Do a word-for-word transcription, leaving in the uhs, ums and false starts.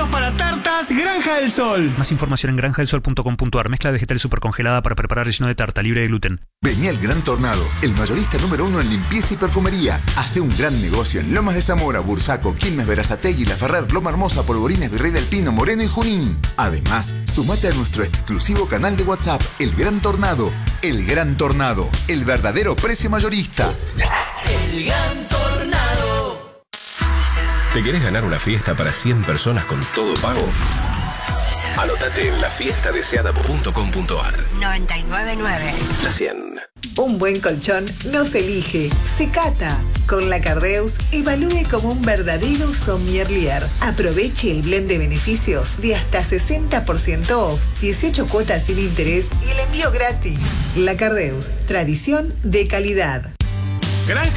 para tartas Granja del Sol. Más información en granja del sol punto com punto a r. Mezcla vegetal supercongelada para preparar relleno de tarta libre de gluten. Vení al Gran Tornado, el mayorista número uno en limpieza y perfumería. Hace un gran negocio en Lomas de Zamora, Bursaco, Quilmes, Berazategui, La Ferrer, Loma Hermosa, Polvorines, Virrey del Pino, Moreno y Junín. Además, sumate a nuestro exclusivo canal de WhatsApp, El Gran Tornado. El Gran Tornado, el verdadero precio mayorista. El Gran Tornado. ¿Te querés ganar una fiesta para cien personas con todo pago? Anótate en la fiesta deseada punto com punto a r. noventa y nueve nueve. La cien. Un buen colchón no se elige, se cata. Con la Cardeus, evalúe como un verdadero sommelier. Aproveche el blend de beneficios de hasta sesenta por ciento off, dieciocho cuotas sin interés y el envío gratis. La Cardeus, tradición de calidad. Granja